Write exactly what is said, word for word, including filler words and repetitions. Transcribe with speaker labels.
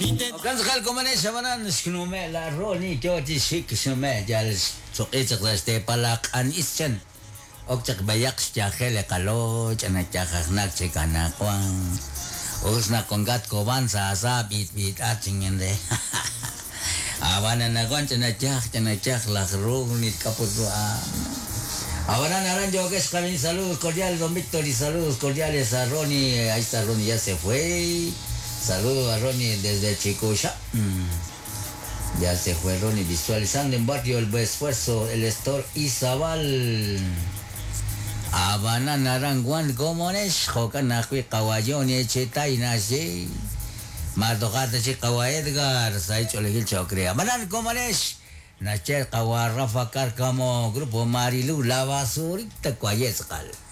Speaker 1: وكان زغال كمان شبنا نسكنو ما لا روني توتي شيك شما جالس سوقيت قصتي بلاق ان اسشن اوكتك بياقش جاخل قالو جنا جاخناك شكانا كوان usna kongat koban sa sa bit bit acingen de awana na kon chana chak chana chak la rung nit kaput doa ahora naran jogues kami saludos cordiales don Víctor y saludos cordiales a Ronnie ahí está Ronnie ya se fue saludos a Ronnie desde Chicocha mm. Ya se fue Ronnie visualizando en barrio el buen esfuerzo el store Izabal Abana narangwan gomones hokan nakwi kawayoni chetai nasi madokata si kawa Edgar sai cholegil chokri abanan gomones nache kawa Rafa Carcamo grupo Marilu Lavasuri takwayes kal